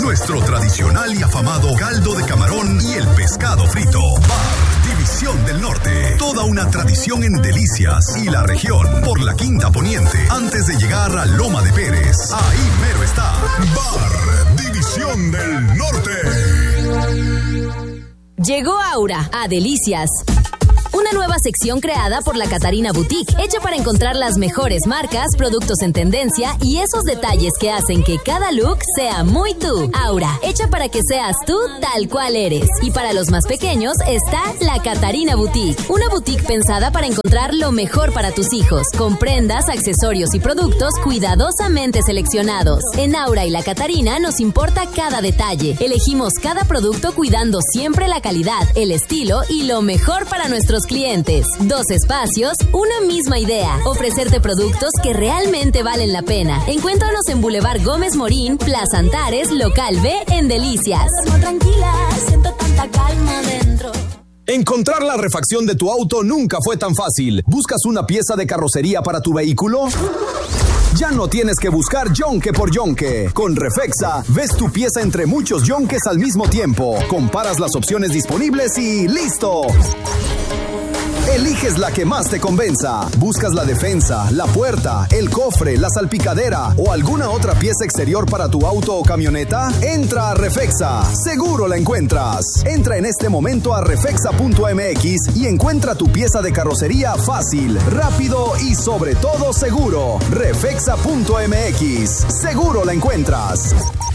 nuestro tradicional y afamado caldo de camarón y el pescado frito. Bar División del Norte. Toda una tradición en Delicias y la región. Por la Quinta Poniente. Antes de llegar a Loma de Pérez. Ahí mero está. Bar División del Norte. Llegó Aura a Delicias. Una nueva sección creada por la Catarina Boutique, hecha para encontrar las mejores marcas, productos en tendencia y esos detalles que hacen que cada look sea muy tú. Aura, hecha para que seas tú tal cual eres. Y para los más pequeños está la Catarina Boutique, una boutique pensada para encontrar lo mejor para tus hijos, con prendas, accesorios y productos cuidadosamente seleccionados. En Aura y la Catarina nos importa cada detalle. Elegimos cada producto cuidando siempre la calidad, el estilo y lo mejor para nuestros clientes. 2 espacios, una misma idea. Ofrecerte productos que realmente valen la pena. Encuéntranos en Boulevard Gómez Morín, Plaza Antares, Local B, en Delicias. Tranquila, siento tanta calma dentro. Encontrar la refacción de tu auto nunca fue tan fácil. ¿Buscas una pieza de carrocería para tu vehículo? Ya no tienes que buscar yonque por yonque. Con Refexa, ves tu pieza entre muchos yonques al mismo tiempo. Comparas las opciones disponibles y ¡listo! Eliges la que más te convenza. Buscas la defensa, la puerta, el cofre, la salpicadera o alguna otra pieza exterior para tu auto o camioneta. Entra a Refexa. Seguro la encuentras. Entra en este momento a refexa.mx y encuentra tu pieza de carrocería fácil, rápido y sobre todo seguro. Refexa.mx. Seguro la encuentras.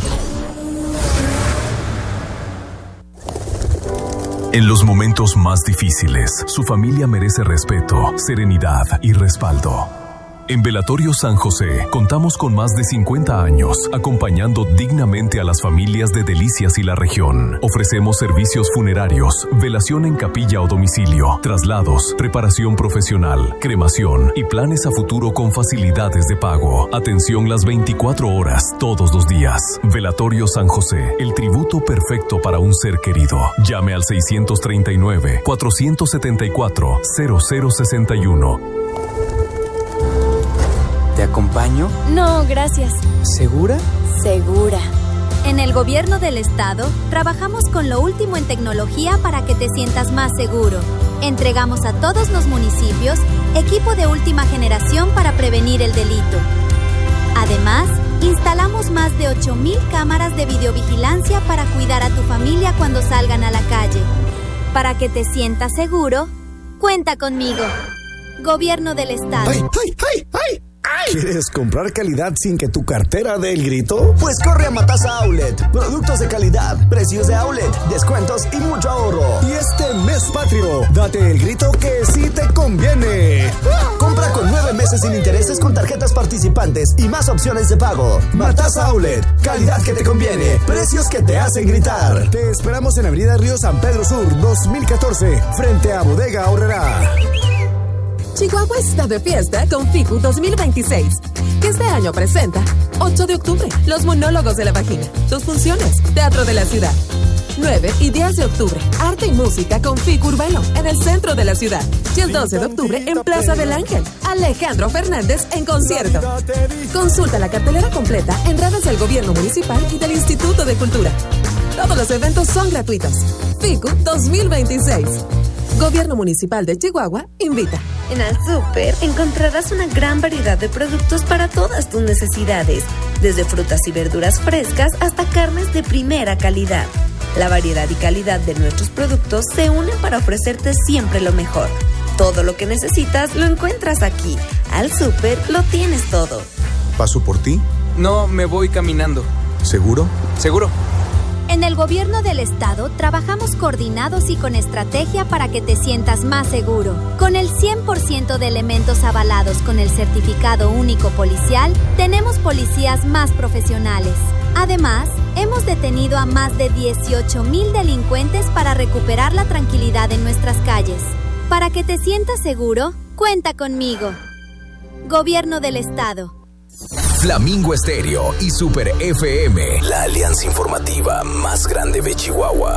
En los momentos más difíciles, su familia merece respeto, serenidad y respaldo. En Velatorio San José, contamos con más de 50 años acompañando dignamente a las familias de Delicias y la región. Ofrecemos servicios funerarios, velación en capilla o domicilio, traslados, preparación profesional, cremación y planes a futuro con facilidades de pago. Atención las 24 horas, todos los días. Velatorio San José, el tributo perfecto para un ser querido. Llame al 639-474-0061. ¿Te acompaño? No, gracias. ¿Segura? Segura. En el gobierno del estado, trabajamos con lo último en tecnología para que te sientas más seguro. Entregamos a todos los municipios equipo de última generación para prevenir el delito. Además, instalamos más de 8,000 cámaras de videovigilancia para cuidar a tu familia cuando salgan a la calle. Para que te sientas seguro, cuenta conmigo. Gobierno del estado. ¡Ay! ¿Quieres comprar calidad sin que tu cartera dé el grito? Pues corre a Matasa Outlet. Productos de calidad, precios de outlet, descuentos y mucho ahorro. Y este mes patrio, date el grito que sí te conviene. Compra con 9 meses sin intereses con tarjetas participantes y más opciones de pago. Matasa Outlet, calidad que te conviene, precios que te hacen gritar. Te esperamos en Avenida Río San Pedro Sur, 2014, frente a Bodega Aurrerá. Chihuahua está de fiesta con FICU 2026, que este año presenta 8 de octubre, Los Monólogos de la Vagina, 2 funciones, Teatro de la Ciudad. 9 y 10 de octubre, Arte y Música con FICU Urbano, en el centro de la ciudad. Y el 12 de octubre, en Plaza del Ángel, Alejandro Fernández en concierto. Consulta la cartelera completa en redes del Gobierno Municipal y del Instituto de Cultura. Todos los eventos son gratuitos. FICU 2026. Gobierno Municipal de Chihuahua invita. En Al Súper encontrarás una gran variedad de productos para todas tus necesidades, desde frutas y verduras frescas hasta carnes de primera calidad. La variedad y calidad de nuestros productos se unen para ofrecerte siempre lo mejor. Todo lo que necesitas lo encuentras aquí. Al Súper lo tienes todo. ¿Paso por ti? No, me voy caminando. ¿Seguro? Seguro. En el gobierno del estado trabajamos coordinados y con estrategia para que te sientas más seguro. Con el 100% de elementos avalados con el certificado único policial, tenemos policías más profesionales. Además, hemos detenido a más de 18,000 delincuentes para recuperar la tranquilidad en nuestras calles. Para que te sientas seguro, cuenta conmigo. Gobierno del estado. Flamingo Estéreo y Super FM, la alianza informativa más grande de Chihuahua.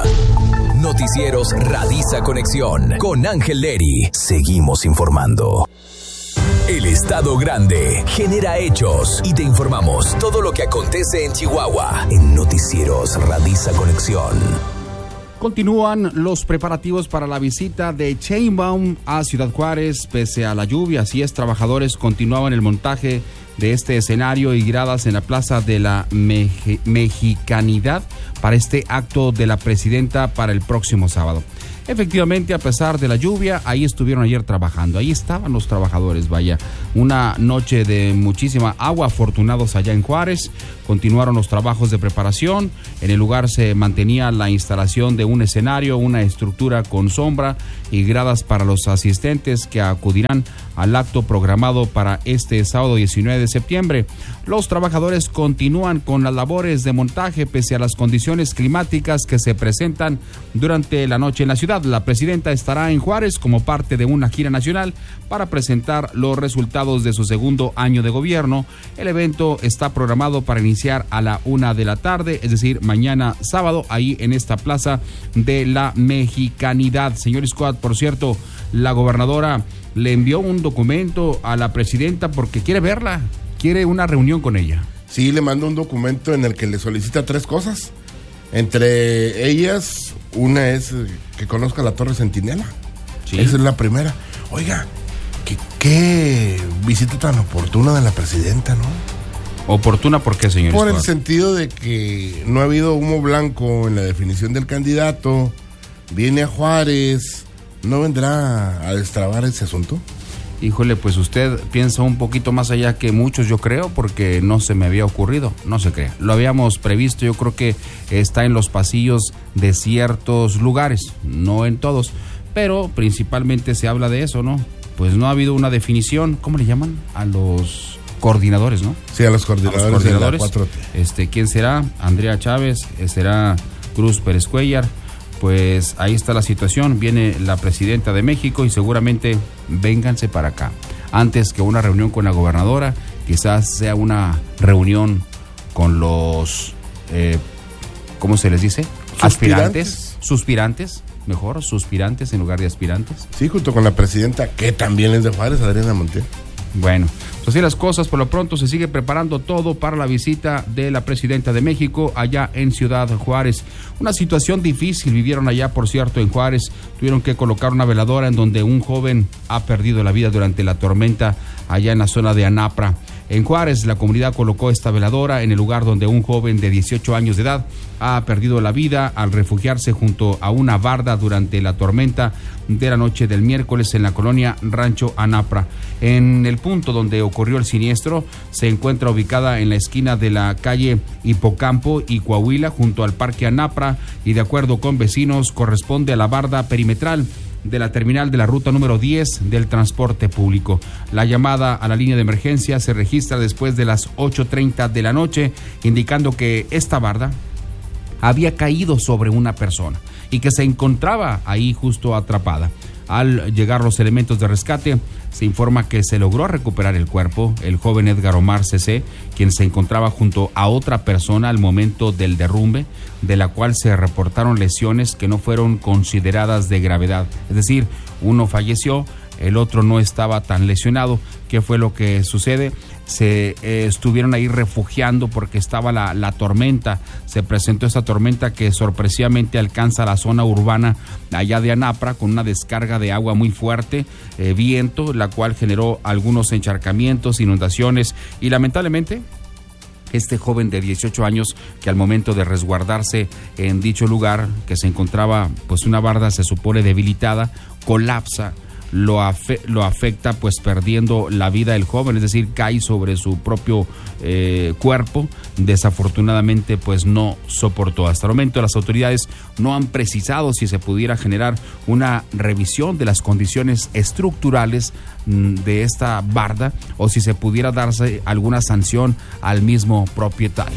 Noticieros Radiza Conexión con Ángel Leri. Seguimos informando. El Estado Grande genera hechos y te informamos todo lo que acontece en Chihuahua en Noticieros Radisa Conexión. Continúan los preparativos para la visita de Sheinbaum a Ciudad Juárez, pese a la lluvia. Así es, trabajadores continuaban el montaje de este escenario y gradas en la Plaza de la Mexicanidad para este acto de la presidenta para el próximo sábado. Efectivamente, a pesar de la lluvia, ahí estuvieron ayer trabajando, ahí estaban los trabajadores, vaya, una noche de muchísima agua, afortunados allá en Juárez. Continuaron los trabajos de preparación, en el lugar se mantenía la instalación de un escenario, una estructura con sombra y gradas para los asistentes que acudirán al acto programado para este sábado 19 de septiembre. Los trabajadores continúan con las labores de montaje pese a las condiciones climáticas que se presentan durante la noche en la ciudad. La presidenta estará en Juárez como parte de una gira nacional para presentar los resultados de su segundo año de gobierno. El evento está programado para iniciar a la 1 de la tarde, es decir, mañana sábado, ahí en esta Plaza de la Mexicanidad. Señor Scott, por cierto, la gobernadora le envió un documento a la presidenta porque quiere verla, quiere una reunión con ella. Sí, le mandó un documento en el que le solicita 3 cosas. Entre ellas, una es que conozca la Torre Centinela. Sí. Esa es la primera. Oiga, qué visita tan oportuna de la presidenta, ¿no? ¿Oportuna por qué, señor? Por el sentido de que no ha habido humo blanco en la definición del candidato. Viene a Juárez. ¿No vendrá a destrabar ese asunto? Híjole, pues usted piensa un poquito más allá que muchos, yo creo, porque no se me había ocurrido, no se crea. Lo habíamos previsto, yo creo que está en los pasillos de ciertos lugares, no en todos, pero principalmente se habla de eso, ¿no? Pues no ha habido una definición, ¿cómo le llaman? A los coordinadores, ¿no? Sí, a los coordinadores. De la 4T. ¿Quién será? Andrea Chávez, será Cruz Pérez Cuellar. Pues ahí está la situación, viene la presidenta de México y seguramente vénganse para acá. Antes que una reunión con la gobernadora, quizás sea una reunión con los, ¿cómo se les dice? Suspirantes, mejor, suspirantes en lugar de aspirantes. Sí, junto con la presidenta, que también es de Juárez, Adriana Montiel. Bueno, pues así las cosas, por lo pronto se sigue preparando todo para la visita de la presidenta de México allá en Ciudad Juárez. Una situación difícil vivieron allá, por cierto, en Juárez. Tuvieron que colocar una veladora en donde un joven ha perdido la vida durante la tormenta allá en la zona de Anapra. En Juárez, la comunidad colocó esta veladora en el lugar donde un joven de 18 años de edad ha perdido la vida al refugiarse junto a una barda durante la tormenta de la noche del miércoles en la colonia Rancho Anapra. En el punto donde ocurrió el siniestro se encuentra ubicada en la esquina de la calle Hipocampo y Coahuila junto al Parque Anapra y de acuerdo con vecinos corresponde a la barda perimetral de la terminal de la ruta número 10 del transporte público. La llamada a la línea de emergencia se registra después de las 8:30 de la noche, indicando que esta barda había caído sobre una persona y que se encontraba ahí justo atrapada. Al llegar los elementos de rescate, se informa que se logró recuperar el cuerpo. El joven Edgar Omar C.C., quien se encontraba junto a otra persona al momento del derrumbe, de la cual se reportaron lesiones que no fueron consideradas de gravedad. Es decir, uno falleció, el otro no estaba tan lesionado. ¿Qué fue lo que sucede? Se estuvieron ahí refugiando porque estaba la tormenta. Se presentó esta tormenta que sorpresivamente alcanza la zona urbana allá de Anapra con una descarga de agua muy fuerte, viento, la cual generó algunos encharcamientos, inundaciones y lamentablemente este joven de 18 años que al momento de resguardarse en dicho lugar, que se encontraba pues una barda se supone debilitada, colapsa, lo afecta pues perdiendo la vida el joven, es decir, cae sobre su propio cuerpo. Desafortunadamente pues no soportó. Hasta el momento las autoridades no han precisado si se pudiera generar una revisión de las condiciones estructurales de esta barda o si se pudiera darse alguna sanción al mismo propietario.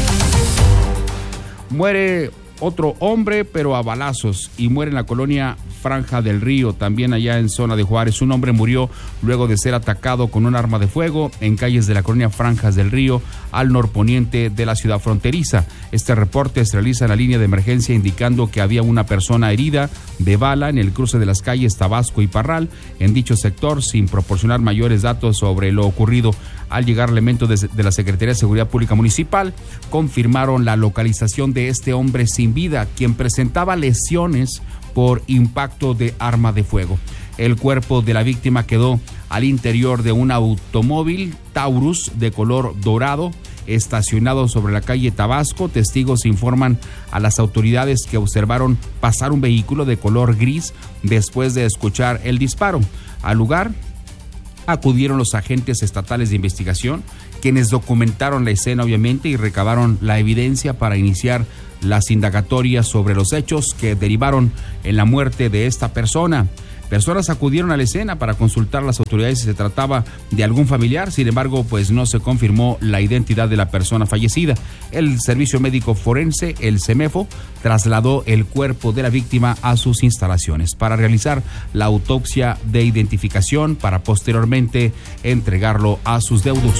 Muere otro hombre, pero a balazos, y muere en la colonia Franja del Río, también allá en zona de Juárez. Un hombre murió luego de ser atacado con un arma de fuego en calles de la colonia Franjas del Río, al norponiente de la ciudad fronteriza. Este reporte se realiza en la línea de emergencia indicando que había una persona herida de bala en el cruce de las calles Tabasco y Parral en dicho sector, sin proporcionar mayores datos sobre lo ocurrido. Al llegar elementos de la Secretaría de Seguridad Pública Municipal, confirmaron la localización de este hombre sin vida, quien presentaba lesiones por impacto de arma de fuego. El cuerpo de la víctima quedó al interior de un automóvil Taurus de color dorado, estacionado sobre la calle Tabasco. Testigos informan a las autoridades que observaron pasar un vehículo de color gris después de escuchar el disparo. Al lugar acudieron los agentes estatales de investigación, quienes documentaron la escena obviamente y recabaron la evidencia para iniciar las indagatorias sobre los hechos que derivaron en la muerte de esta persona. Personas acudieron a la escena para consultar a las autoridades si se trataba de algún familiar. Sin embargo, pues no se confirmó la identidad de la persona fallecida. El Servicio Médico Forense, el CEMEFO, trasladó el cuerpo de la víctima a sus instalaciones para realizar la autopsia de identificación para posteriormente entregarlo a sus deudos.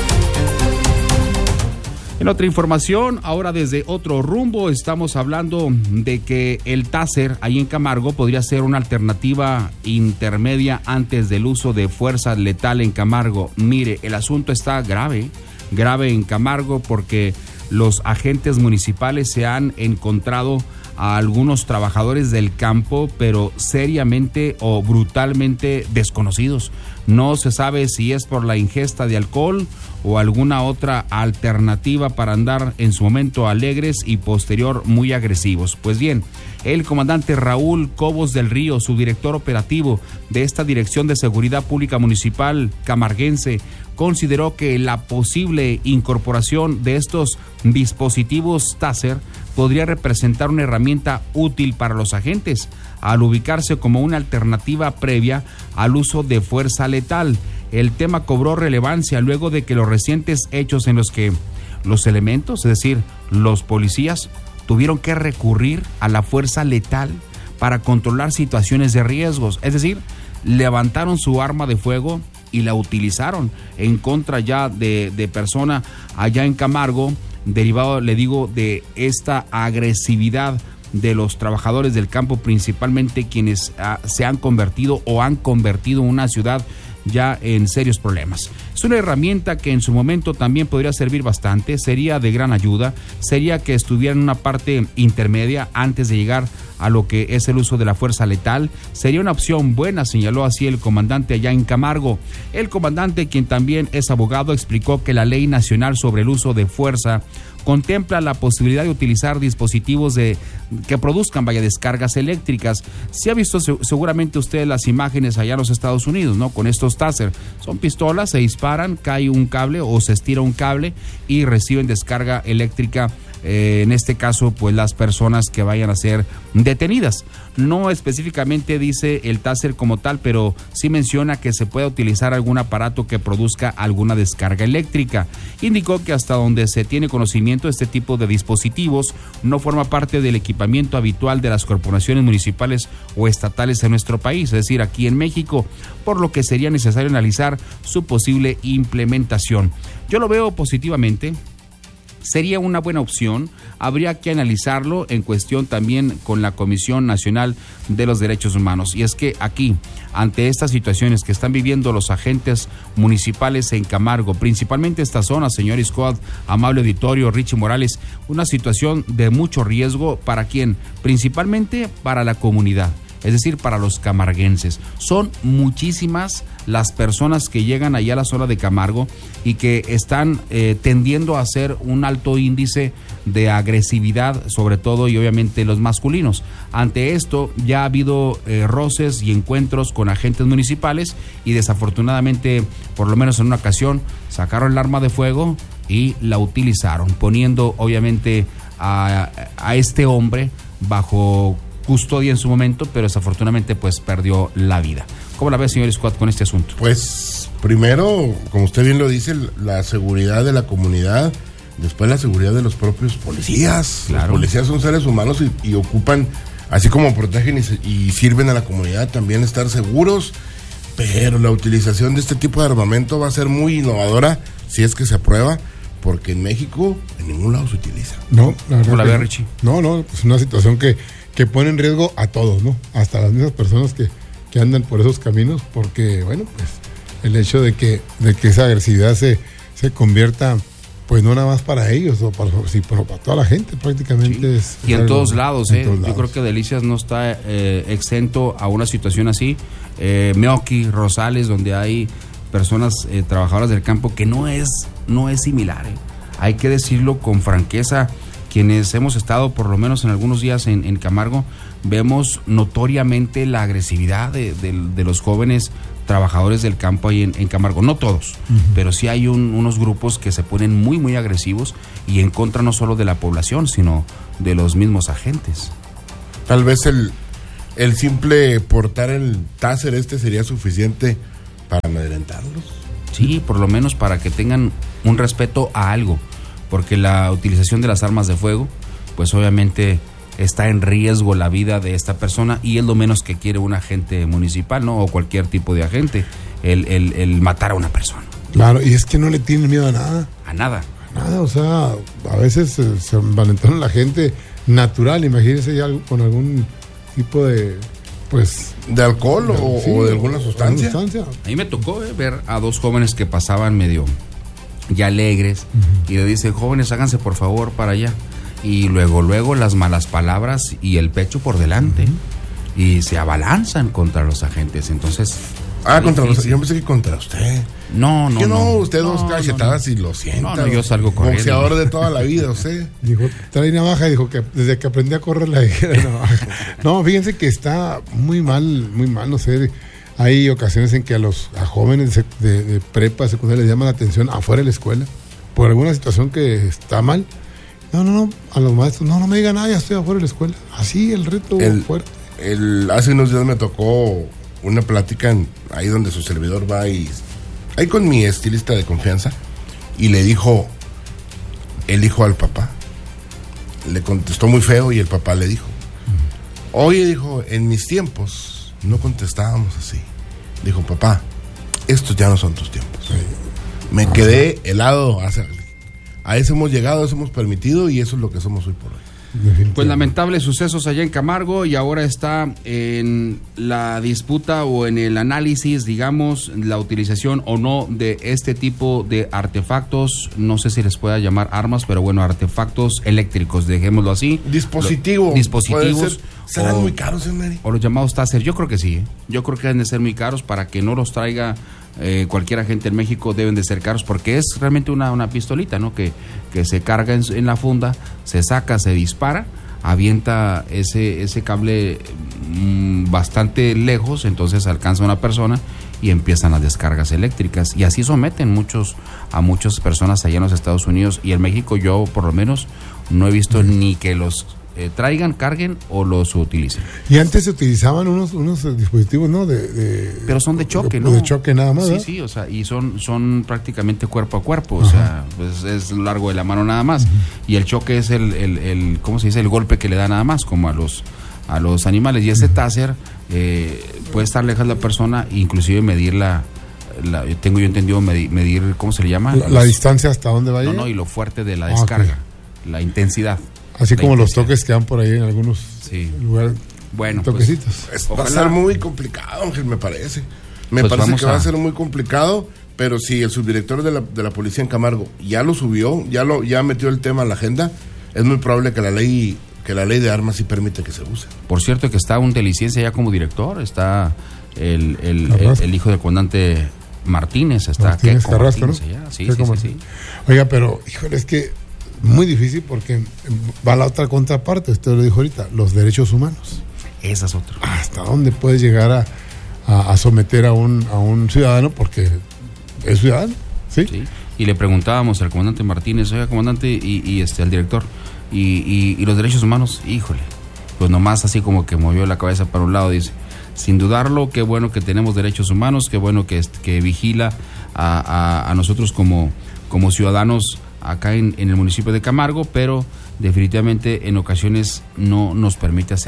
En otra información, ahora desde otro rumbo, estamos hablando de que el taser ahí en Camargo podría ser una alternativa intermedia antes del uso de fuerza letal en Camargo. Mire, el asunto está grave en Camargo porque los agentes municipales se han encontrado a algunos trabajadores del campo, pero seriamente o brutalmente desconocidos. No se sabe si es por la ingesta de alcohol o alguna otra alternativa para andar en su momento alegres y posterior muy agresivos. Pues bien, el comandante Raúl Cobos del Río, subdirector operativo de esta Dirección de Seguridad Pública Municipal camarguense, consideró que la posible incorporación de estos dispositivos taser podría representar una herramienta útil para los agentes, al ubicarse como una alternativa previa al uso de fuerza letal. El tema cobró relevancia luego de que los recientes hechos en los que los elementos, es decir, los policías, tuvieron que recurrir a la fuerza letal para controlar situaciones de riesgos, es decir, levantaron su arma de fuego y la utilizaron en contra ya de persona allá en Camargo, derivado, le digo, de esta agresividad de los trabajadores del campo, principalmente quienes se han convertido o han convertido una ciudad ya en serios problemas. Es una herramienta que en su momento también podría servir bastante, sería de gran ayuda, sería que estuviera en una parte intermedia antes de llegar a lo que es el uso de la fuerza letal. Sería una opción buena, señaló así el comandante allá en Camargo. El comandante, quien también es abogado, explicó que la Ley Nacional sobre el Uso de Fuerza contempla la posibilidad de utilizar dispositivos que produzcan descargas eléctricas. Sí ha visto seguramente usted las imágenes allá en los Estados Unidos, ¿no? Con estos taser. Son pistolas, se disparan, cae un cable o se estira un cable y reciben descarga eléctrica. En este caso, pues las personas que vayan a ser detenidas. No específicamente dice el taser como tal, pero sí menciona que se puede utilizar algún aparato que produzca alguna descarga eléctrica. Indicó que hasta donde se tiene conocimiento, este tipo de dispositivos no forma parte del equipamiento habitual de las corporaciones municipales o estatales en nuestro país, es decir, aquí en México, por lo que sería necesario analizar su posible implementación. Yo lo veo positivamente. Sería una buena opción, habría que analizarlo en cuestión también con la Comisión Nacional de los Derechos Humanos. Y es que aquí, ante estas situaciones que están viviendo los agentes municipales en Camargo, principalmente esta zona, señor Squad, amable auditorio, Richie Morales, una situación de mucho riesgo, ¿para quién? Principalmente para la comunidad. Es decir, para los camarguenses. Son muchísimas las personas que llegan allá a la zona de Camargo y que están tendiendo a hacer un alto índice de agresividad, sobre todo y obviamente los masculinos. Ante esto ya ha habido roces y encuentros con agentes municipales y desafortunadamente, por lo menos en una ocasión, sacaron el arma de fuego y la utilizaron, poniendo obviamente a este hombre bajo custodia en su momento, pero desafortunadamente pues perdió la vida. ¿Cómo la ve, señor Scott, con este asunto? Pues primero, como usted bien lo dice, la seguridad de la comunidad, después la seguridad de los propios policías. Claro. Los policías son seres humanos y ocupan así como protegen y sirven a la comunidad, también estar seguros, pero la utilización de este tipo de armamento va a ser muy innovadora si es que se aprueba, porque en México en ningún lado se utiliza. No, la verdad. ¿Cómo la ve, Richie? No, es una situación que pone en riesgo a todos, ¿no? Hasta las mismas personas que andan por esos caminos, porque, bueno, pues el hecho de que esa agresividad se convierta, pues no nada más para ellos, o para toda la gente prácticamente. Sí. Y en todos lados, yo creo que Delicias no está exento a una situación así. Meoqui, Rosales, donde hay personas trabajadoras del campo, que no es similar. Hay que decirlo con franqueza. Quienes hemos estado por lo menos en algunos días en Camargo, vemos notoriamente la agresividad de los jóvenes trabajadores del campo ahí en Camargo. No todos, pero sí hay unos grupos que se ponen muy, muy agresivos y en contra no solo de la población, sino de los mismos agentes. Tal vez el simple portar el taser sería suficiente para amedrentarlos. Sí, por lo menos para que tengan un respeto a algo, porque la utilización de las armas de fuego, pues obviamente está en riesgo la vida de esta persona, y es lo menos que quiere un agente municipal, ¿no? O cualquier tipo de agente, el matar a una persona. Claro, y es que no le tienen miedo a nada. A nada. A nada, o sea, a veces se envalentona la gente natural, imagínense ya con algún tipo de, pues... ¿De alcohol o de alguna sustancia? A mí me tocó ver a dos jóvenes que pasaban medio ya alegres, y le dicen: jóvenes, háganse por favor para allá. Y luego las malas palabras y el pecho por delante, y se abalanzan contra los agentes. Entonces, contra los, yo pensé que contra usted. No, usted dos cachetadas y lo sienta. No, yo salgo corriendo. Boxeador de toda la vida, usted. Dijo, trae navaja, dijo que desde que aprendí a correr la navaja. No, fíjense que está muy mal, no sé. Hay ocasiones en que a jóvenes de prepa, secundaria, les llaman la atención afuera de la escuela por alguna situación que está mal. No, a los maestros, no me digan nada, ya estoy afuera de la escuela. Así el reto fuerte. Hace unos días me tocó una plática ahí donde su servidor va ahí con mi estilista de confianza, y él dijo al papá, le contestó muy feo, y el papá le dijo: oye, dijo, en mis tiempos no contestábamos así. Dijo: papá, estos ya no son tus tiempos. Me quedé helado. A eso hemos llegado, a eso hemos permitido, y eso es lo que somos hoy por hoy. Pues lamentables sucesos allá en Camargo, y ahora está en la disputa o en el análisis, digamos, la utilización o no de este tipo de artefactos. No sé si les pueda llamar armas, pero bueno, artefactos eléctricos, dejémoslo así. Dispositivos. ¿Serán muy caros, Mary? O los llamados taser. Yo creo que sí. Yo creo que deben de ser muy caros. Para que no los traiga cualquier agente en México, deben de ser caros, porque es realmente una pistolita, ¿no? Que se carga en la funda, se saca, se dispara, avienta ese cable bastante lejos, entonces alcanza a una persona y empiezan las descargas eléctricas, y así someten a muchas personas allá en los Estados Unidos. Y en México yo por lo menos no he visto ni que los traigan, carguen o los utilicen. Y antes se utilizaban unos dispositivos, ¿no? Pero son de choque, ¿no? De choque nada más. Sí, o sea, y son prácticamente cuerpo a cuerpo. O sea, pues es lo largo de la mano nada más. Y el choque es el ¿cómo se dice? El golpe que le da nada más, como a los animales. Y ese taser puede estar lejos de la persona, inclusive medir tengo yo entendido, medir, ¿cómo se le llama? La distancia hasta dónde va a llegar. No, y lo fuerte de la descarga, la intensidad. Así como los toques que dan por ahí en algunos lugares. Bueno, toquecitos. Va a ser muy complicado, Ángel, me parece. Me parece que va a ser muy complicado, pero si el subdirector de la policía en Camargo ya lo subió, ya metió el tema a la agenda, es muy probable que la ley de armas sí permite que se use. Por cierto, que está un deliciense ya como director, está el hijo del comandante Martínez, está Martínez Carrasco, ¿no? Sí. Oiga, pero, híjole, es que muy difícil, porque va la otra contraparte, usted lo dijo ahorita, los derechos humanos. Esa es otra. ¿Hasta dónde puedes llegar a someter a un ciudadano porque es ciudadano? ¿Sí? Y le preguntábamos al comandante Martínez: oiga, comandante, y al director, y los derechos humanos, híjole, pues nomás así como que movió la cabeza para un lado, dice: sin dudarlo, qué bueno que tenemos derechos humanos, qué bueno que vigila a nosotros como ciudadanos acá en el municipio de Camargo, pero definitivamente en ocasiones no nos permite hacer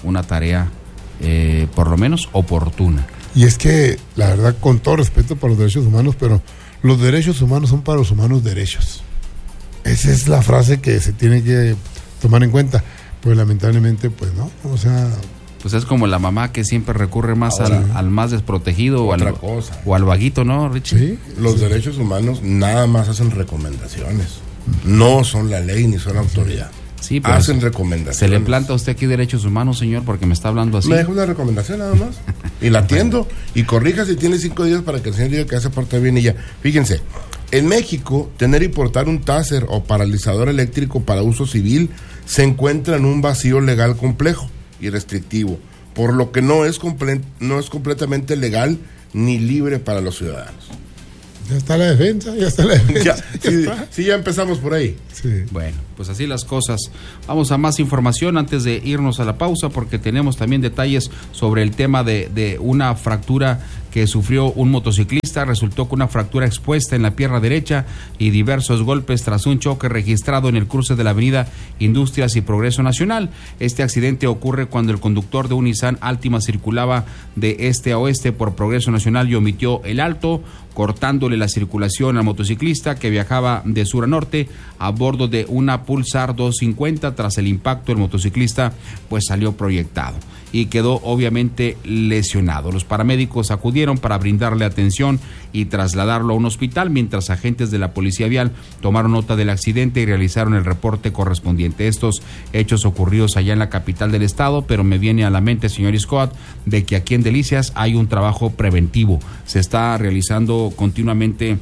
una tarea por lo menos oportuna. Y es que, la verdad, con todo respeto para los derechos humanos, pero los derechos humanos son para los humanos derechos. Esa es la frase que se tiene que tomar en cuenta. Pues lamentablemente, pues no, o sea... Pues es como la mamá que siempre recurre más al más desprotegido o al vaguito, ¿no, Richie? Sí, los derechos humanos nada más hacen recomendaciones. No son la ley ni son la autoridad. Sí, pero hacen recomendaciones. ¿Se le implanta a usted aquí derechos humanos, señor, porque me está hablando así? Me deja una recomendación nada más y la atiendo y corrija si tiene 5 días para que el señor diga que hace parte bien y ya. Fíjense, en México, tener y portar un taser o paralizador eléctrico para uso civil se encuentra en un vacío legal complejo y restrictivo, por lo que no es completamente legal ni libre para los ciudadanos. Ya está la defensa. Ya empezamos por ahí. Sí. Bueno, pues así las cosas. Vamos a más información antes de irnos a la pausa, porque tenemos también detalles sobre el tema de una fractura que sufrió un motociclista. Resultó con una fractura expuesta en la pierna derecha y diversos golpes tras un choque registrado en el cruce de la avenida Industrias y Progreso Nacional. Este accidente ocurre cuando el conductor de un Nissan Altima circulaba de este a oeste por Progreso Nacional y omitió el alto, cortándole la circulación al motociclista que viajaba de sur a norte a bordo de una Pulsar 250. Tras el impacto, el motociclista pues salió proyectado y quedó obviamente lesionado. Los paramédicos acudieron para brindarle atención y trasladarlo a un hospital, mientras agentes de la Policía Vial tomaron nota del accidente y realizaron el reporte correspondiente. Estos hechos ocurridos allá en la capital del estado, pero me viene a la mente, señor Scott, de que aquí en Delicias hay un trabajo preventivo. Se está realizando continuamente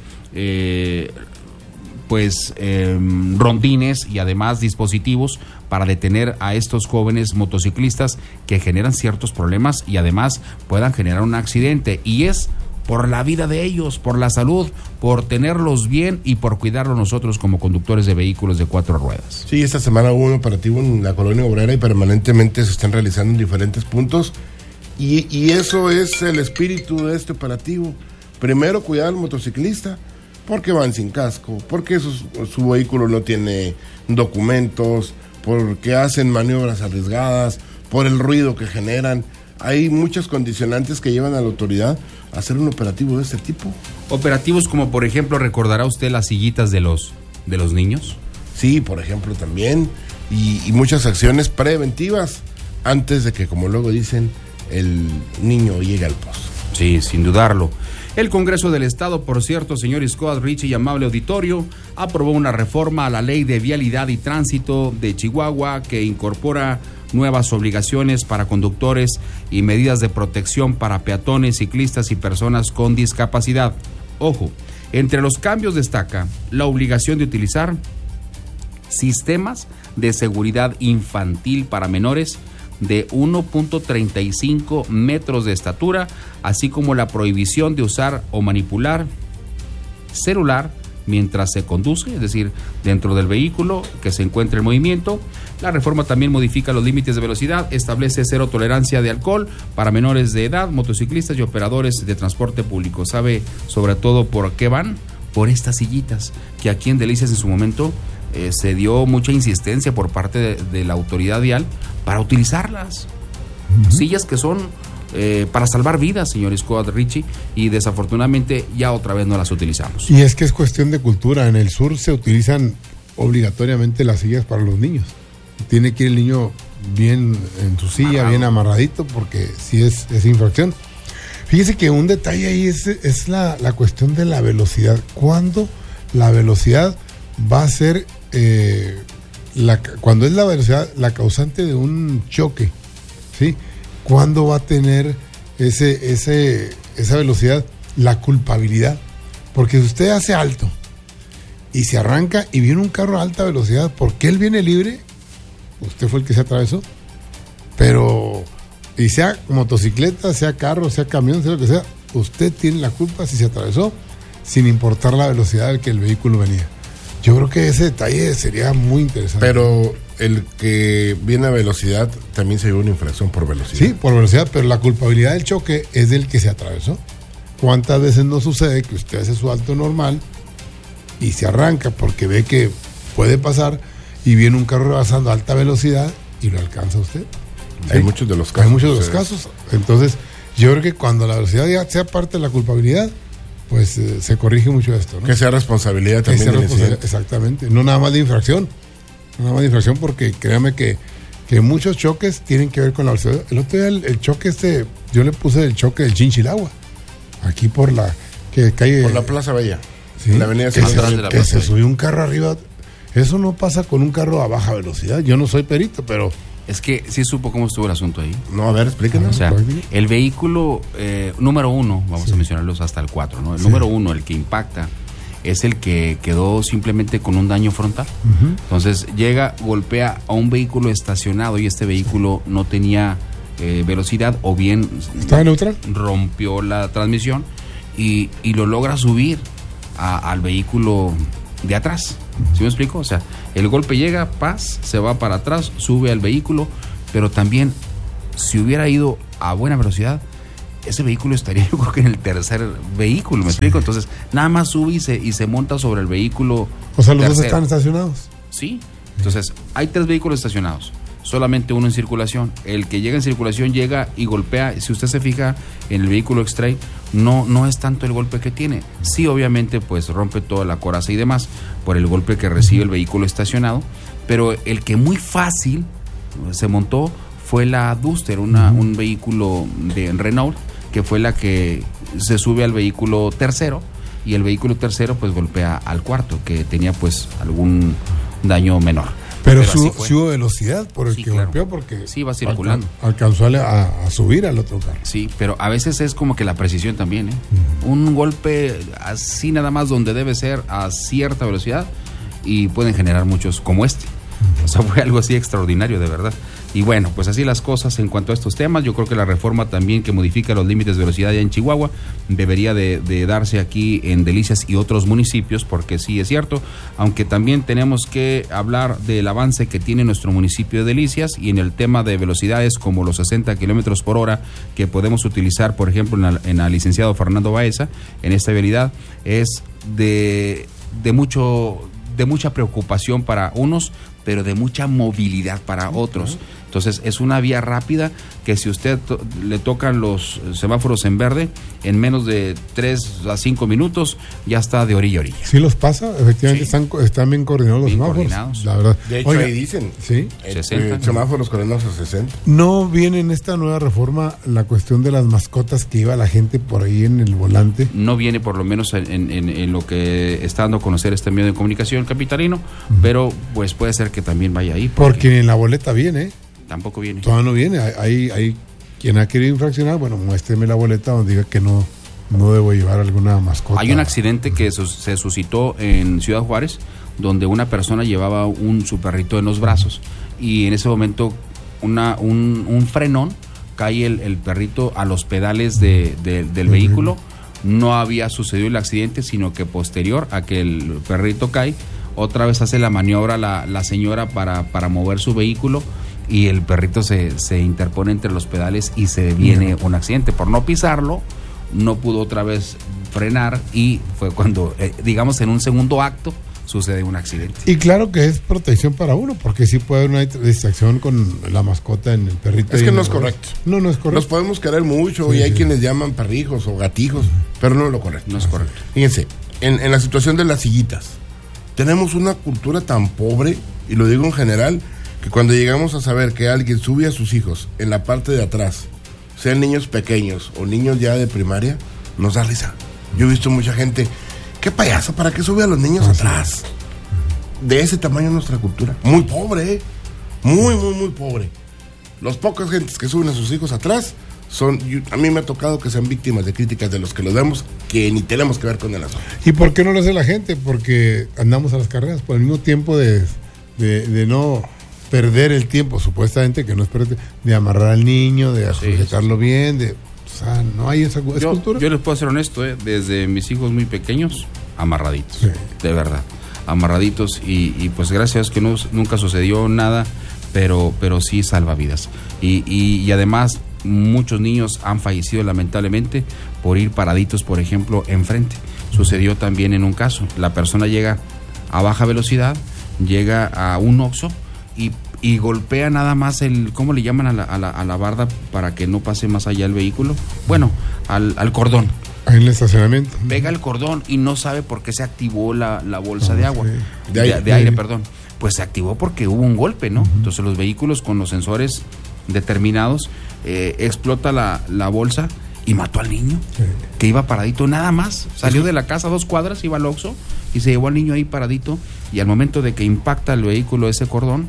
rondines y además dispositivos para detener a estos jóvenes motociclistas que generan ciertos problemas y además puedan generar un accidente, y es por la vida de ellos, por la salud, por tenerlos bien y por cuidarlos nosotros como conductores de vehículos de 4 ruedas. Sí, esta semana hubo un operativo en la Colonia Obrera y permanentemente se están realizando en diferentes puntos, y eso es el espíritu de este operativo. Primero, cuidar al motociclista, porque van sin casco, porque su vehículo no tiene documentos, porque hacen maniobras arriesgadas, por el ruido que generan. Hay muchas condicionantes que llevan a la autoridad a hacer un operativo de este tipo. Operativos como, por ejemplo, ¿recordará usted las sillitas de los niños? Sí, por ejemplo, también. Y muchas acciones preventivas antes de que, como luego dicen, el niño llegue al pozo. Sí, sin dudarlo. El Congreso del Estado, por cierto, señor Scott, Richie y amable auditorio, aprobó una reforma a la Ley de Vialidad y Tránsito de Chihuahua que incorpora nuevas obligaciones para conductores y medidas de protección para peatones, ciclistas y personas con discapacidad. Ojo, entre los cambios destaca la obligación de utilizar sistemas de seguridad infantil para menores de 1.35 metros de estatura, así como la prohibición de usar o manipular celular mientras se conduce, es decir, dentro del vehículo que se encuentre en movimiento. La reforma también modifica los límites de velocidad, establece 0 tolerancia de alcohol para menores de edad, motociclistas y operadores de transporte público. ¿Sabe sobre todo por qué van? Por estas sillitas, que aquí en Delicias en su momento se dio mucha insistencia por parte de la autoridad vial para utilizarlas. Sillas que son para salvar vidas, señor Scott, Richie, y desafortunadamente ya otra vez no las utilizamos. Y es que es cuestión de cultura. En el sur se utilizan obligatoriamente las sillas para los niños. Tiene que ir el niño bien en su silla, bien amarradito, porque si es infracción. Fíjese que un detalle ahí es la cuestión de la velocidad. ¿Cuándo la velocidad va a ser cuando es la velocidad la causante de un choque? ¿Sí? ¿Cuándo va a tener esa velocidad la culpabilidad? Porque si usted hace alto y se arranca y viene un carro a alta velocidad, porque él viene libre, usted fue el que se atravesó. Pero, y sea motocicleta, sea carro, sea camión, sea lo que sea, usted tiene la culpa si se atravesó, sin importar la velocidad del que el vehículo venía. Yo creo que ese detalle sería muy interesante. Pero el que viene a velocidad también se lleva una infracción por velocidad. Sí, por velocidad, pero la culpabilidad del choque es del que se atravesó. ¿Cuántas veces no sucede que usted hace su alto normal y se arranca porque ve que puede pasar y viene un carro rebasando a alta velocidad y lo alcanza usted? Hay muchos de los casos. Hay muchos de los casos. Entonces, yo creo que cuando la velocidad ya sea parte de la culpabilidad, pues se corrige mucho esto, ¿no? Que sea responsabilidad también del incidente. Exactamente. No nada más de infracción. No nada más de infracción, porque créame que muchos choques tienen que ver con la velocidad. El otro día el choque yo le puse el choque del Chinchilagua. Aquí por la calle. Por la Plaza Bella. Sí, la avenida que se subió un carro arriba. Eso no pasa con un carro a baja velocidad. Yo no soy perito, pero... Es que sí supo cómo estuvo el asunto ahí. No, a ver, explíquenos. O sea, el vehículo número 1, vamos a mencionarlos hasta el 4, ¿no? El número 1, el que impacta, es el que quedó simplemente con un daño frontal. Entonces llega, golpea a un vehículo estacionado y este vehículo no tenía velocidad o bien... ¿Estaba neutral? Rompió la transmisión y lo logra subir al vehículo de atrás. ¿Sí me explico? O sea, el golpe llega, se va para atrás, sube al vehículo, pero también si hubiera ido a buena velocidad, ese vehículo estaría yo creo que en el tercer vehículo, ¿me explico? Entonces, nada más sube y se monta sobre el vehículo. O sea, los dos están estacionados. Sí. Entonces, hay 3 vehículos estacionados, solamente uno en circulación. El que llega en circulación llega y golpea. Si usted se fija en el vehículo X-Trail, no es tanto el golpe que tiene. Sí, obviamente, pues rompe toda la coraza y demás por el golpe que recibe el vehículo estacionado, pero el que muy fácil se montó fue la Duster, un vehículo de Renault, que fue la que se sube al vehículo tercero, y el vehículo tercero pues golpea al cuarto, que tenía pues algún daño menor. Pero sí hubo velocidad por el que golpeó, porque sí va circulando. Alcanzó a subir al otro carro. Sí, pero a veces es como que la precisión también, ¿eh? Un golpe así nada más donde debe ser a cierta velocidad y pueden generar muchos como este. O sea, fue algo así extraordinario, de verdad. Y bueno, pues así las cosas en cuanto a estos temas. Yo creo que la reforma también que modifica los límites de velocidad ya en Chihuahua debería de darse aquí en Delicias y otros municipios, porque sí es cierto, aunque también tenemos que hablar del avance que tiene nuestro municipio de Delicias y en el tema de velocidades como los 60 kilómetros por hora que podemos utilizar, por ejemplo, en la licenciado Fernando Baeza, en esta vialidad, es de mucha preocupación para unos, pero de mucha movilidad para otros. Entonces es una vía rápida que si usted le tocan los semáforos en verde, en menos de 3 a 5 minutos ya está de orilla a orilla. Sí los pasa, efectivamente, sí. Están bien coordinados los semáforos. La verdad. De hecho, ahí dicen, ¿sí? 60. Semáforos coordinados a 60. ¿No viene en esta nueva reforma la cuestión de las mascotas que iba la gente por ahí en el volante? No viene, por lo menos en lo que está dando a conocer este medio de comunicación capitalino, pero pues puede ser que también vaya ahí. Porque en la boleta viene, tampoco viene. Todavía no viene. Hay quien ha querido infraccionar, bueno, muéstreme la boleta donde diga que no debo llevar alguna mascota. Hay un accidente que se suscitó en Ciudad Juárez, donde una persona llevaba su perrito en los brazos y en ese momento un frenón, cae el perrito a los pedales del vehículo. No había sucedido el accidente, sino que posterior a que el perrito cae, otra vez hace la maniobra la señora para mover su vehículo y el perrito se interpone entre los pedales y se viene un accidente. Por no pisarlo, no pudo otra vez frenar y fue cuando, digamos, en un segundo acto sucede un accidente. Y claro que es protección para uno, porque sí puede haber una distracción con la mascota en el perrito. Es que no es correcto. No es correcto. Nos podemos querer mucho y hay quienes llaman perrijos o gatijos, pero no es lo correcto. No es correcto. Fíjense, en la situación de las sillitas, tenemos una cultura tan pobre, y lo digo en general, que cuando llegamos a saber que alguien sube a sus hijos en la parte de atrás, sean niños pequeños o niños ya de primaria, nos da risa. Yo he visto mucha gente, qué payaso, ¿para qué sube a los niños atrás? De ese tamaño es nuestra cultura. Muy pobre, muy, muy, muy pobre. Los pocas gentes que suben a sus hijos atrás a mí me ha tocado que sean víctimas de críticas de los que los vemos, que ni tenemos que ver con el asunto. ¿Y por qué no lo hace la gente? Porque andamos a las carreras por el mismo tiempo de no perder el tiempo, supuestamente que no es perder, de amarrar al niño, de sujetarlo bien, o sea, no hay esa cultura. Yo les puedo ser honesto, desde mis hijos muy pequeños, amarraditos, de verdad, amarraditos, y pues gracias que nunca sucedió nada, pero sí salva vidas. Y además muchos niños han fallecido lamentablemente por ir paraditos, por ejemplo, enfrente. Sucedió también en un caso, la persona llega a baja velocidad, llega a un Oxxo y golpea nada más ¿cómo le llaman a la barda para que no pase más allá el vehículo? Bueno, al cordón. En el estacionamiento. Pega el cordón y no sabe por qué se activó la bolsa de agua. De aire, perdón. Pues se activó porque hubo un golpe, ¿no? Entonces los vehículos con los sensores determinados, explota la bolsa y mató al niño, que iba paradito nada más. Salió de la casa a 2 cuadras, iba al Oxxo y se llevó al niño ahí paradito, y al momento de que impacta el vehículo ese cordón,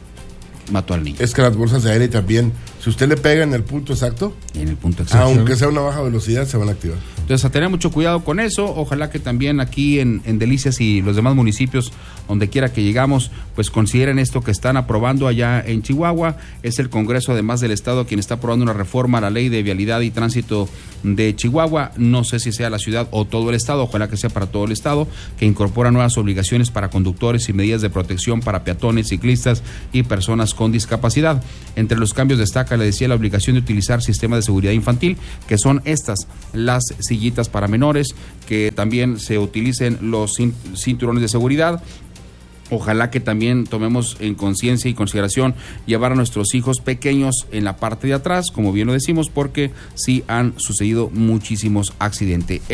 mató al niño. Es que las bolsas de aire también, si usted le pega en el punto exacto, aunque sea una baja velocidad, se van a activar. Entonces, a tener mucho cuidado con eso. Ojalá que también aquí en Delicias y los demás municipios, donde quiera que llegamos, pues consideren esto que están aprobando allá en Chihuahua. Es el Congreso, además del Estado, quien está aprobando una reforma a la Ley de Vialidad y Tránsito de Chihuahua. No sé si sea la ciudad o todo el Estado, ojalá que sea para todo el Estado, que incorpora nuevas obligaciones para conductores y medidas de protección para peatones, ciclistas y personas con discapacidad. Entre los cambios destaca, le decía, la obligación de utilizar sistemas de seguridad infantil, que son las sillitas para menores, que también se utilicen los cinturones de seguridad. Ojalá que también tomemos en conciencia y consideración llevar a nuestros hijos pequeños en la parte de atrás, como bien lo decimos, porque sí han sucedido muchísimos accidentes.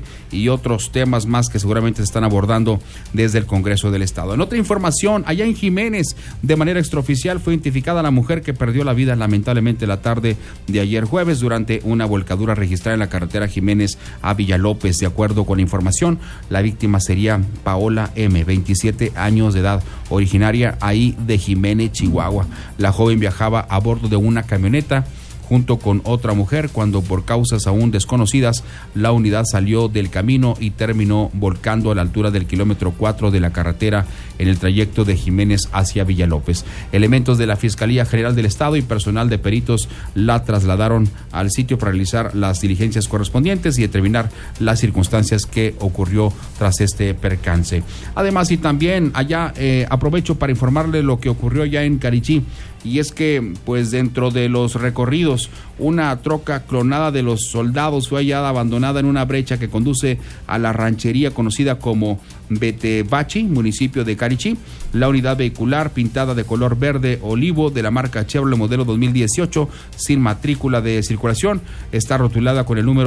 Y otros temas más que seguramente se están abordando desde el Congreso del Estado. En otra información, allá en Jiménez, de manera extraoficial, fue identificada la mujer que perdió la vida lamentablemente la tarde de ayer jueves durante una volcadura registrada en la carretera Jiménez a Villalópez. De acuerdo con la información, la víctima sería Paola M., 27 años de edad, originaria ahí de Jiménez, Chihuahua. La joven viajaba a bordo de una camioneta junto con otra mujer cuando, por causas aún desconocidas, la unidad salió del camino y terminó volcando a la altura del kilómetro 4 de la carretera en el trayecto de Jiménez hacia Villalópez. Elementos de la Fiscalía General del Estado y personal de peritos la trasladaron al sitio para realizar las diligencias correspondientes y determinar las circunstancias que ocurrió tras este percance. Además, y también allá aprovecho para informarle lo que ocurrió ya en Carichí. Y es que, pues, dentro de los recorridos, una troca clonada de los soldados fue hallada abandonada en una brecha que conduce a la ranchería conocida como Betebachi, municipio de Carichí. La unidad vehicular, pintada de color verde olivo de la marca Chevrolet modelo 2018, sin matrícula de circulación, está rotulada con el número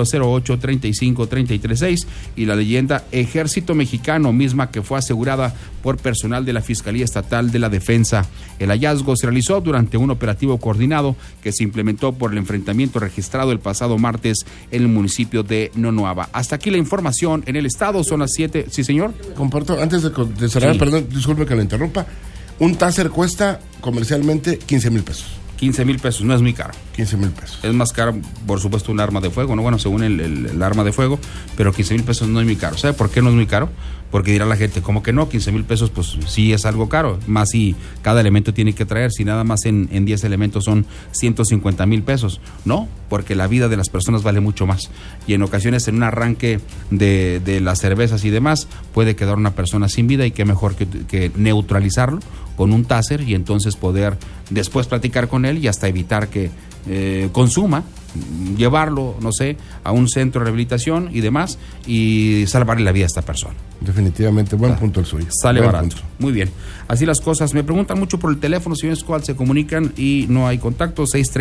0835336 y la leyenda Ejército Mexicano, misma que fue asegurada por personal de la Fiscalía Estatal de la Defensa. El hallazgo se realizó durante un operativo coordinado que se implementó por el enfrentamiento registrado el pasado martes en el municipio de Nonuava. Hasta aquí la información en el estado, son las 7. ¿Sí, señor? Comparto, antes de cerrar, sí. Perdón, disculpe que lo interrumpa. Un Taser cuesta comercialmente 15,000 pesos. 15,000 pesos, no es muy caro. 15,000 pesos. Es más caro, por supuesto, un arma de fuego, ¿no? Bueno, según el arma de fuego, pero 15,000 pesos no es muy caro. ¿Sabe por qué no es muy caro? Porque dirá la gente, como que no, 15,000 pesos, pues sí es algo caro. Más si cada elemento tiene que traer, si nada más en 10 elementos son 150,000 pesos. No, porque la vida de las personas vale mucho más. Y en ocasiones, en un arranque de las cervezas y demás, puede quedar una persona sin vida, y qué mejor que neutralizarlo con un Taser y entonces poder después platicar con él y hasta evitar que consuma, llevarlo, no sé, a un centro de rehabilitación y demás, y salvarle la vida a esta persona. Definitivamente, buen punto el suyo. Sale buen barato. Punto. Muy bien. Así las cosas. Me preguntan mucho por el teléfono, señores, ¿cuál se comunican y no hay contacto?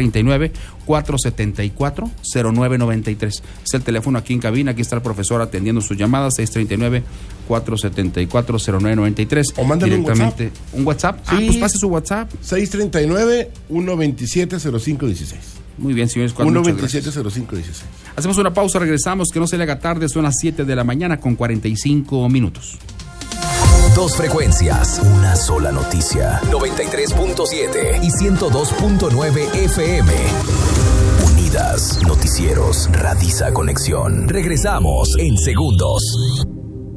639-474-0993. Es el teléfono aquí en cabina. Aquí está el profesor atendiendo sus llamadas. 639-474-0993. O mándale directamente un WhatsApp. Sí. Pues pase su WhatsApp. 639-127-0516. Muy bien, señores. 127-0516. Hacemos una pausa, regresamos, que no se le haga tarde, son las 7 de la mañana con 45 minutos. Dos frecuencias, una sola noticia. 93.7 y 102.9 FM. Unidas, noticieros, Radisa Conexión. Regresamos en segundos.